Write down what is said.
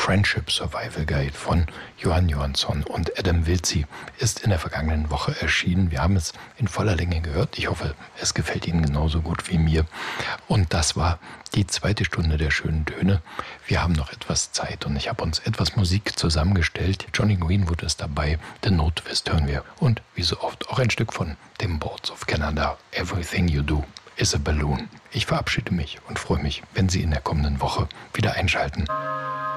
Friendship Survival Guide von Johann Johansson und Adam Wiltzy ist in der vergangenen Woche erschienen. Wir haben es in voller Länge gehört. Ich hoffe, es gefällt Ihnen genauso gut wie mir. Und das war die zweite Stunde der schönen Töne. Wir haben noch etwas Zeit und ich habe uns etwas Musik zusammengestellt. Johnny Greenwood ist dabei, The Notwist hören wir und wie so oft auch ein Stück von den Boards of Canada. Everything You Do is a Balloon. Ich verabschiede mich und freue mich, wenn Sie in der kommenden Woche wieder einschalten.